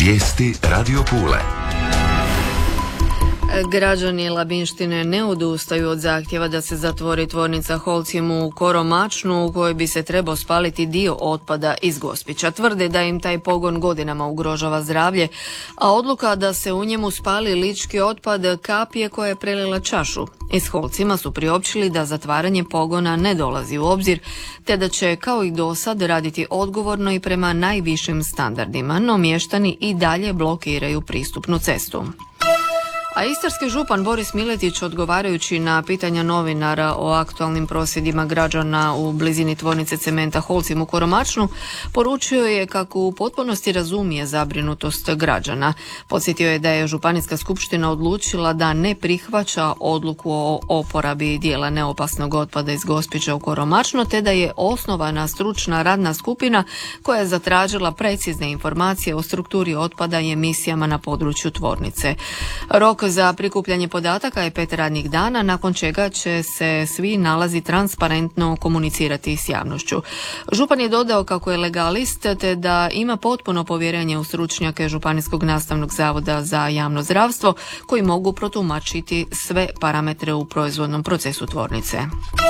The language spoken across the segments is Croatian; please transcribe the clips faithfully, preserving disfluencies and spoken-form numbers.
Vijesti Radio Pule. Građani Labinštine ne odustaju od zahtjeva da se zatvori tvornica Holcim u Koromačnu u kojoj bi se trebao spaliti dio otpada iz Gospića. Tvrde da im taj pogon godinama ugrožava zdravlje, a odluka da se u njemu spali lički otpad kap je koja je prelila čašu. Iz Holcima su priopćili da zatvaranje pogona ne dolazi u obzir, te da će kao i do sad raditi odgovorno i prema najvišim standardima, no mještani i dalje blokiraju pristupnu cestu. A istarski župan Boris Miletić, odgovarajući na pitanja novinara o aktualnim prosvjedima građana u blizini tvornice cementa Holcim u Koromačnu, poručio je kako u potpunosti razumije zabrinutost građana. Podsjetio je da je Županijska skupština odlučila da ne prihvaća odluku o oporabi dijela neopasnog otpada iz Gospića u Koromačnu, te da je osnovana stručna radna skupina koja je zatražila precizne informacije o strukturi otpada i emisijama na području tvornice. Rok za prikupljanje podataka je pet radnih dana, nakon čega će se svi nalazi transparentno komunicirati s javnošću. Župan je dodao kako je legalist te da ima potpuno povjerenje u stručnjake Županijskog nastavnog zavoda za javno zdravstvo koji mogu protumačiti sve parametre u proizvodnom procesu tvornice.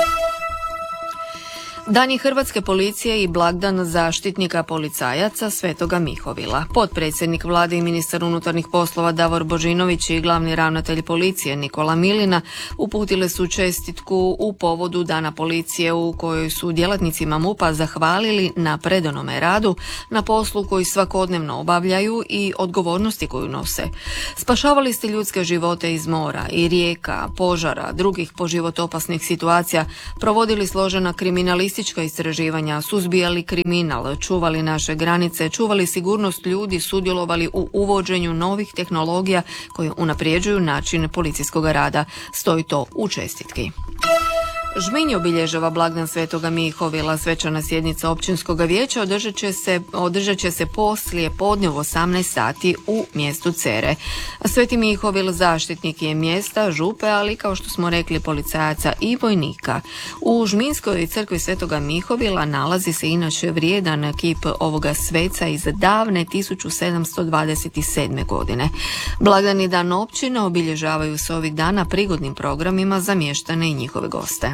Dan je Hrvatske policije i blagdan zaštitnika policajaca Svetoga Mihovila. Potpredsjednik vlade i ministar unutarnjih poslova Davor Božinović i glavni ravnatelj policije Nikola Milina uputile su čestitku u povodu Dana policije u kojoj su djelatnicima MUP-a zahvalili na predanome radu, na poslu koji svakodnevno obavljaju i odgovornosti koju nose. Spašavali ste ljudske živote iz mora i rijeka, požara, drugih po život opasnih situacija, provodili složena kriminalistička istraživanja, suzbijali kriminal, čuvali naše granice, čuvali sigurnost ljudi, sudjelovali u uvođenju novih tehnologija koje unaprijeđuju način policijskog rada. Stoji to u čestitki. Žminj obilježava blagdan Svetoga Mihovila. Svečana sjednica općinskog vijeća održat će se, održat će se poslije podne u osamnaest sati u mjestu Cere. Sveti Mihovil zaštitnik je mjesta, župe, ali kao što smo rekli policajaca i vojnika. U Žminjskoj crkvi Svetoga Mihovila nalazi se inače vrijedan kip ovoga sveca iz davne tisuću sedamsto dvadeset sedme. godine. Blagdani dan općine obilježavaju se ovih dana prigodnim programima za mještane i njihove goste.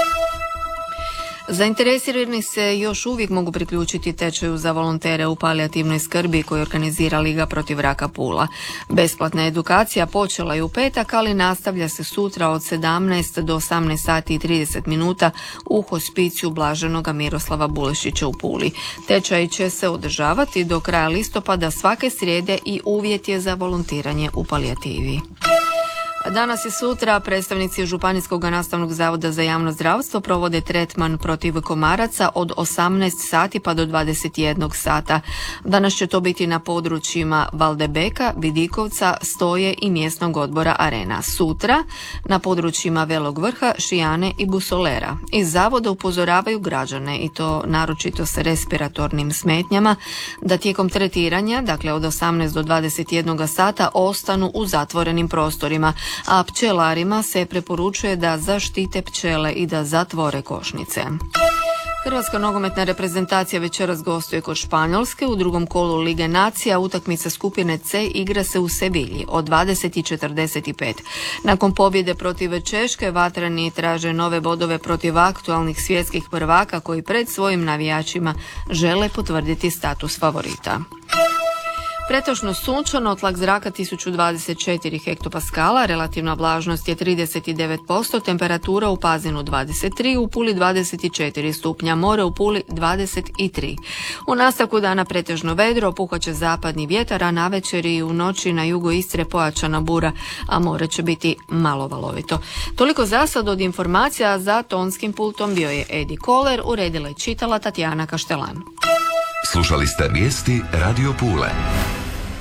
Zainteresirani se još uvijek mogu priključiti tečaju za volontere u palijativnoj skrbi koji organizira Liga protiv raka Pula. Besplatna edukacija počela je u petak, ali nastavlja se sutra od sedamnaest do osamnaest sati i trideset minuta u hospiciju Blaženoga Miroslava Bulešića u Puli. Tečaj će se održavati do kraja listopada svake srijede i uvjet je za volontiranje u palijativi. Danas i sutra predstavnici Županijskog nastavnog zavoda za javno zdravstvo provode tretman protiv komaraca od osamnaest sati pa do dvadeset jednog sata. Danas će to biti na područjima Valdebeka, Vidikovca, Stoje i mjesnog odbora Arena. Sutra na područjima Velog Vrha, Šijane i Busolera. Iz zavoda upozoravaju građane, i to naročito s respiratornim smetnjama, da tijekom tretiranja, dakle od osamnaest do dvadeset jednog sata, ostanu u zatvorenim prostorima, a pčelarima se preporučuje da zaštite pčele i da zatvore košnice. Hrvatska nogometna reprezentacija večeras gostuje kod Španjolske u drugom kolu Lige nacija. Utakmica skupine C igra se u Sevilji od dvadeset i četrdeset pet. Nakon pobjede protiv Češke, vatreni traže nove bodove protiv aktualnih svjetskih prvaka koji pred svojim navijačima žele potvrditi status favorita. Pretočno sunčano, tlak zraka tisuću dvadeset četiri hektopaskala, relativna vlažnost je trideset devet posto, temperatura u Pazinu dvadeset tri, u Puli dvadeset četiri stupnja, more u Puli dvadeset tri. U nastavku dana pretežno vedro, puhaće zapadni vjetar, a navečer i u noći na jugu Istre pojačana bura, a more će biti malo valovito. Toliko za sad od informacija. Za tonskim pultom bio je Edi Koler, uredila i čitala Tatjana Kaštelan. Slušali ste vijesti Radio Pule.